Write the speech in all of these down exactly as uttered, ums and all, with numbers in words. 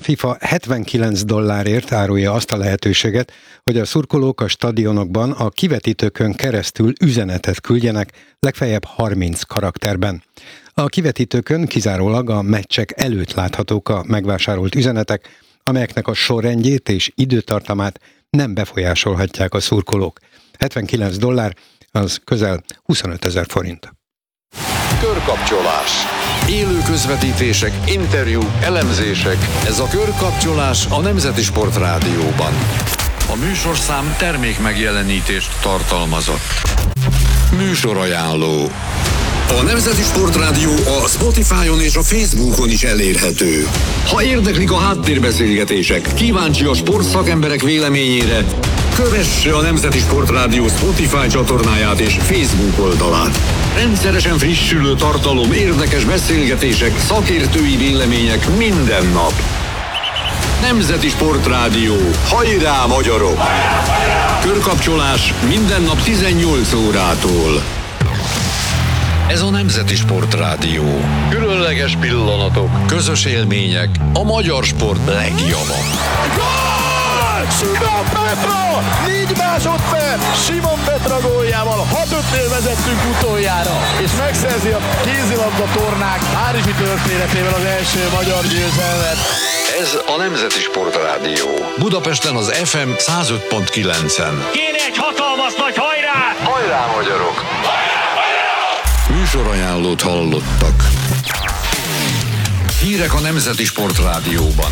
FIFA hetvenkilenc dollárért árulja azt a lehetőséget, hogy a szurkolók a stadionokban a kivetítőkön keresztül üzenetet küldjenek, legfeljebb harminc karakterben. A kivetítőkön kizárólag a meccsek előtt láthatók a megvásárolt üzenetek, amelyeknek a sorrendjét és időtartamát nem befolyásolhatják a szurkolók. hetvenkilenc dollár, az közel huszonötezer forint. Körkapcsolás. Élő közvetítések, interjúk, elemzések. Ez a Körkapcsolás a Nemzeti Sport Rádióban. A műsorszám termék megjelenítést tartalmazott. Műsorajánló. A Nemzeti Sport Rádió a Spotify-on és a Facebookon is elérhető. Ha érdeklik a háttérbeszélgetések, kíváncsi a sportszakemberek véleményére, kövesse a Nemzeti Sport Rádió Spotify csatornáját és Facebook oldalát. Rendszeresen frissülő tartalom, érdekes beszélgetések, szakértői vélemények minden nap. Nemzeti Sport Rádió. Hajrá, magyarok! Körkapcsolás minden nap tizennyolc órától. Ez a Nemzeti Sport Rádió. Különleges pillanatok, közös élmények, a magyar sport legjava. Gól! Simon Petra! négy másodperc! Simon Petra góljával hat ötnél vezettünk utoljára, és megszerzi a kézilabda tornák párizsi történetével az első magyar győzelmet. Ez a Nemzeti Sport Rádió. Budapesten az ef em száz öt pont kilencen. Kéne egy hatalmas nagy hajrá! Hajrá, magyarok! Műsorajánlót hallottak. Hírek a Nemzeti Sport Rádióban.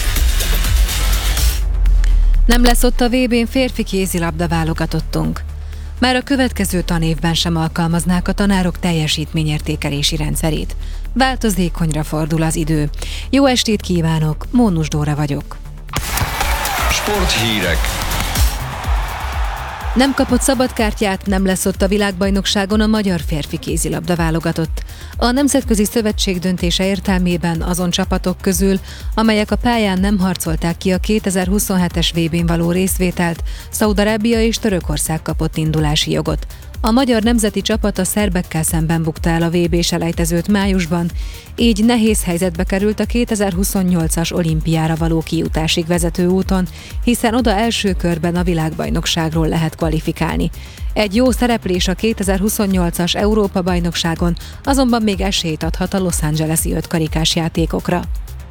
Nem lesz ott a vé bén férfi kézilabda válogatottunk. Már a következő tanévben sem alkalmaznák a tanárok teljesítményértékelési rendszerét. Változékonyra fordul az idő. Jó estét kívánok, Mónus Dóra vagyok. Sporthírek. Nem kapott szabadkártyát, nem lesz ott a világbajnokságon a magyar férfi kézilabda válogatott. A Nemzetközi Szövetség döntése értelmében azon csapatok közül, amelyek a pályán nem harcolták ki a kétezer-huszonhetes vé bén való részvételt, Szaúd-Arábia és Törökország kapott indulási jogot. A magyar nemzeti csapat a szerbekkel szemben bukta el a vé bé selejtezőt májusban, így nehéz helyzetbe került a kétezer-huszonnyolcas olimpiára való kijutásig vezető úton, hiszen oda első körben a világbajnokságról lehet kvalifikálni. Egy jó szereplés a kétezer-huszonnyolcas Európa-bajnokságon azonban még esélyt adhat a Los Angeles-i ötkarikás játékokra.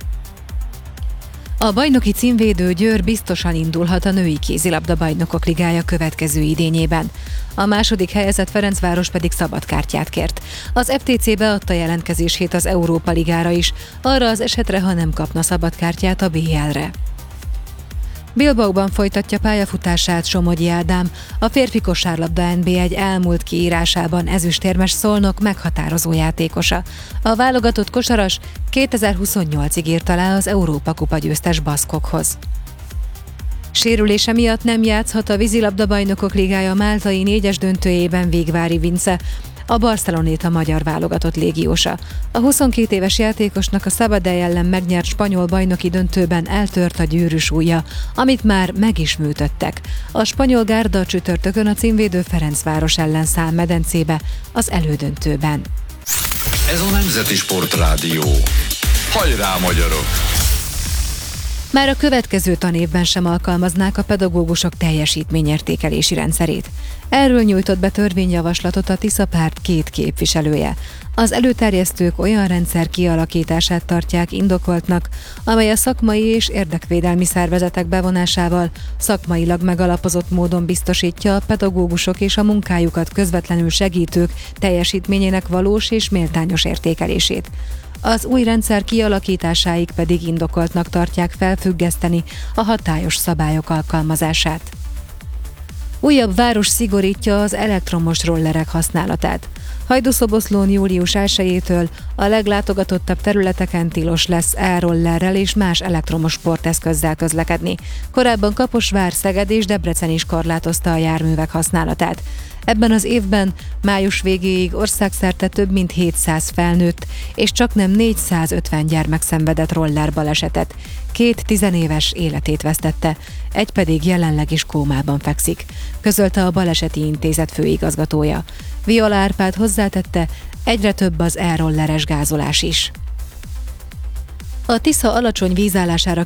A bajnoki címvédő Győr biztosan indulhat a női kézilabda bajnokok ligája következő idényében. A második helyezett Ferencváros pedig szabadkártyát kért. Az ef té cé beadta jelentkezését az Európa ligára is, arra az esetre, ha nem kapna szabadkártyát a bé el-re. Bilbaóban folytatja pályafutását Somogyi Ádám, a férfi kosárlabda en bé egy elmúlt kiírásában ezüstérmes Szolnok meghatározó játékosa. A válogatott kosaras kétezer-huszonnyolcig írt alá az Európa-kupa győztes baszkokhoz. Sérülése miatt nem játszhat a vízilabda bajnokok ligája máltai négyes döntőjében Végvári Vince, a Barceloneta magyar válogatott légiósa. A huszonkét éves játékosnak a Sabadell ellen megnyert spanyol bajnoki döntőben eltört a gyűrűs ujja, amit már meg is műtöttek. A spanyol gárda csütörtökön a címvédő Ferencváros ellen száll medencébe az elődöntőben. Ez a Nemzeti Sport Rádió. Hajrá, magyarok! Már a következő tanévben sem alkalmaznák a pedagógusok teljesítményértékelési rendszerét. Erről nyújtott be törvényjavaslatot a Tisza párt két képviselője. Az előterjesztők olyan rendszer kialakítását tartják indokoltnak, amely a szakmai és érdekvédelmi szervezetek bevonásával szakmailag megalapozott módon biztosítja a pedagógusok és a munkájukat közvetlenül segítők teljesítményének valós és méltányos értékelését. Az új rendszer kialakításáig pedig indokoltnak tartják felfüggeszteni a hatályos szabályok alkalmazását. Újabb város szigorítja az elektromos rollerek használatát. Hajdúszoboszlón július elsejétől a leglátogatottabb területeken tilos lesz e-rollerrel és más elektromos sporteszközzel közlekedni. Korábban Kaposvár, Szeged és Debrecen is korlátozta a járművek használatát. Ebben az évben május végéig országszerte több mint hétszáz felnőtt és csaknem négyszázötven gyermek szenvedett roller balesetet. Két tizenéves életét vesztette, egy pedig jelenleg is kómában fekszik, közölte a Baleseti Intézet főigazgatója. Viola Árpád hozzátette, egyre több az e-rolleres gázolás is. A Tisza alacsony vízállására